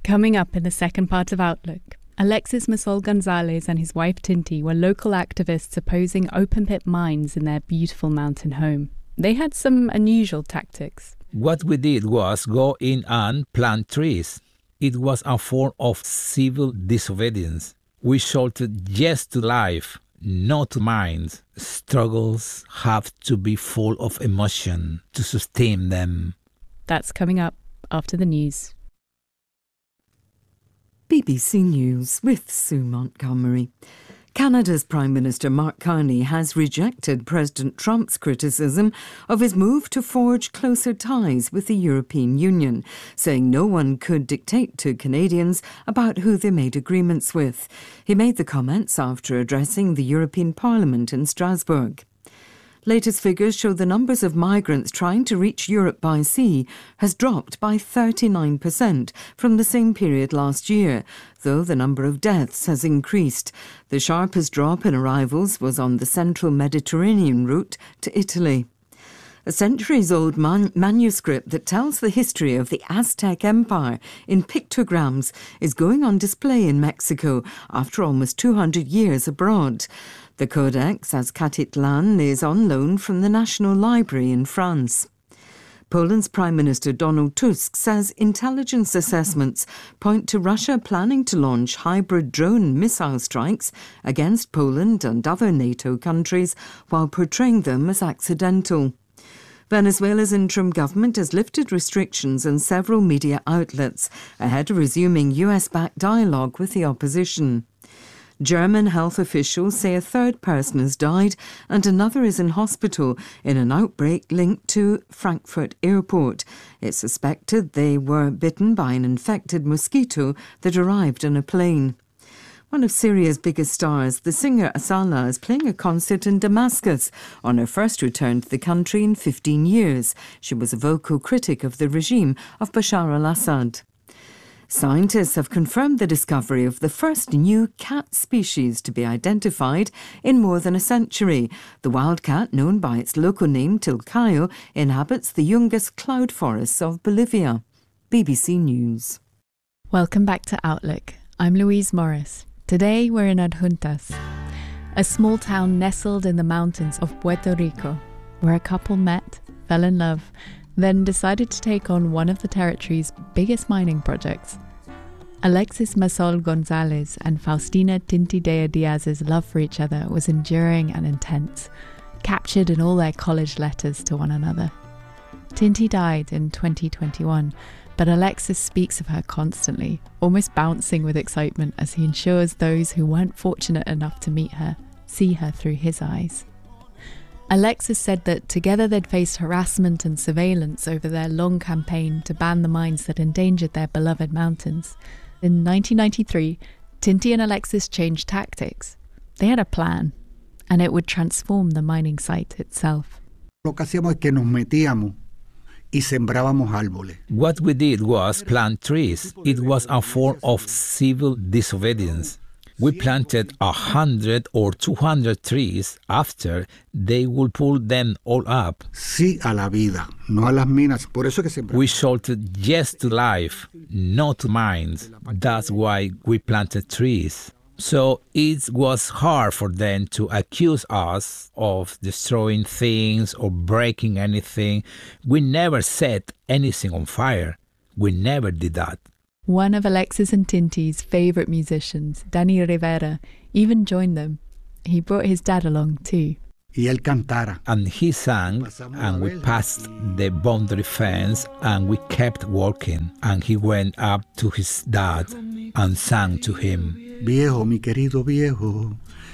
Coming up in the second part of Outlook, Alexis Massol Gonzalez and his wife Tinti were local activists opposing open-pit mines in their beautiful mountain home. They had some unusual tactics. What we did was go in and plant trees. It was a form of civil disobedience. We shouted yes to life, not to mines. Struggles have to be full of emotion to sustain them. That's coming up after the news. BBC News with Sue Montgomery. Canada's Prime Minister Mark Carney has rejected President Trump's criticism of his move to forge closer ties with the European Union, saying no one could dictate to Canadians about who they made agreements with. He made the comments after addressing the European Parliament in Strasbourg. Latest figures show the numbers of migrants trying to reach Europe by sea has dropped by 39% from the same period last year, though the number of deaths has increased. The sharpest drop in arrivals was on the central Mediterranean route to Italy. A centuries-old manuscript that tells the history of the Aztec Empire in pictograms is going on display in Mexico after almost 200 years abroad. The Codex Azcatitlan is on loan from the National Library in France. Poland's Prime Minister Donald Tusk says intelligence assessments point to Russia planning to launch hybrid drone missile strikes against Poland and other NATO countries while portraying them as accidental. Venezuela's interim government has lifted restrictions on several media outlets ahead of resuming US-backed dialogue with the opposition. German health officials say a third person has died and another is in hospital in an outbreak linked to Frankfurt Airport. It's suspected they were bitten by an infected mosquito that arrived on a plane. One of Syria's biggest stars, the singer Asala, is playing a concert in Damascus on her first return to the country in 15 years. She was a vocal critic of the regime of Bashar al-Assad. Scientists have confirmed the discovery of the first new cat species to be identified in more than a century. The wildcat, known by its local name Tilcayo, inhabits the Yungas cloud forests of Bolivia. BBC News. Welcome back to Outlook. I'm Louise Morris. Today we're in Adjuntas, a small town nestled in the mountains of Puerto Rico, where a couple met, fell in love, then decided to take on one of the territory's biggest mining projects. Alexis Massol Gonzalez and Faustina Tintidea Diaz's love for each other was enduring and intense, captured in all their college letters to one another. Tinti died in 2021, but Alexis speaks of her constantly, almost bouncing with excitement as he ensures those who weren't fortunate enough to meet her see her through his eyes. Alexis said that together they'd faced harassment and surveillance over their long campaign to ban the mines that endangered their beloved mountains. In 1993, Tinti and Alexis changed tactics. They had a plan, and it would transform the mining site itself. Lo que hacíamos es que nos metíamos y sembrábamos árboles. What we did was plant trees. It was a form of civil disobedience. We planted 100 or 200 trees after they would pull them all up. Sí a la vida, no a las minas. Por eso que sembramos. We shouted yes to life, not to mines. That's why we planted trees. So it was hard for them to accuse us of destroying things or breaking anything. We never set anything on fire. We never did that. One of Alexis and Tinti's favourite musicians, Danny Rivera, even joined them. He brought his dad along too. Y él cantara. And he sang, and we passed the boundary fence, and we kept walking. And he went up to his dad and sang to him. Viejo, mi querido viejo,